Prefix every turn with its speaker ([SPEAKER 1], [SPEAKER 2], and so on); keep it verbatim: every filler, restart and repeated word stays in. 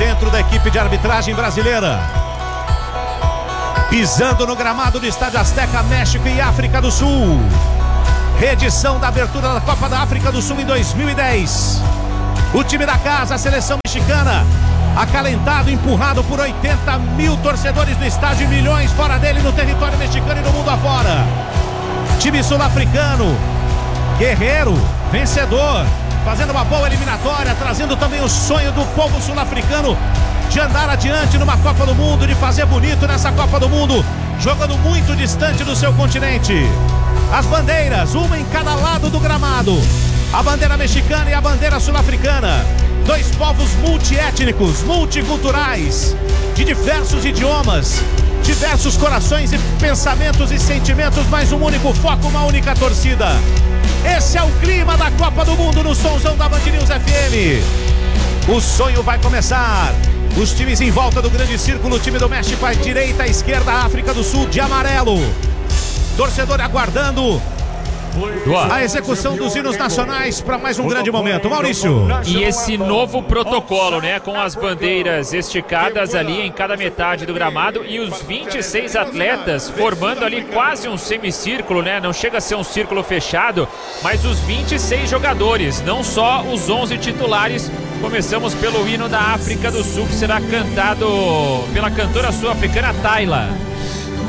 [SPEAKER 1] centro da equipe de arbitragem brasileira. Pisando no gramado do Estádio Azteca, México e África do Sul. Reedição da abertura da Copa da África do Sul em dois mil e dez. O time da casa, a seleção mexicana, acalentado, empurrado por oitenta mil torcedores no estádio e milhões fora dele no território mexicano e no mundo afora. Time sul-africano, guerreiro, vencedor, fazendo uma boa eliminatória, trazendo também o sonho do povo sul-africano de andar adiante numa Copa do Mundo, de fazer bonito nessa Copa do Mundo, jogando muito distante do seu continente. As bandeiras, uma em cada lado do gramado, a bandeira mexicana e a bandeira sul-africana. Dois povos multiétnicos, multiculturais, de diversos idiomas, diversos corações e pensamentos e sentimentos, mas um único foco, uma única torcida. Esse é o clima da Copa do Mundo no somzão da Band News F M. O sonho vai começar. Os times em volta do grande círculo, o time do México à direita, à esquerda, a África do Sul de amarelo. Torcedor aguardando a execução dos hinos nacionais para mais um grande momento. Maurício.
[SPEAKER 2] E esse novo protocolo, né, com as bandeiras esticadas ali em cada metade do gramado e os vinte e seis atletas formando ali quase um semicírculo, né? Não chega a ser um círculo fechado, mas os vinte e seis jogadores, não só os onze titulares. Começamos pelo hino da África do Sul, que será cantado pela cantora sul-africana Tyla.